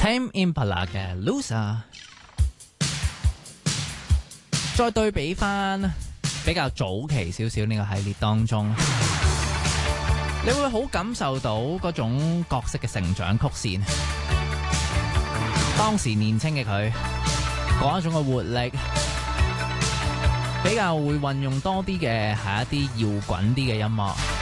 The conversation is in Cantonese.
Tame Impala 嘅 Loser， 再對比翻比較早期少少呢個系列當中，你會好感受到嗰種角色嘅成長曲線。當時年輕嘅佢嗰一種嘅活力，比較會運用多啲嘅係一啲搖滾啲嘅音樂。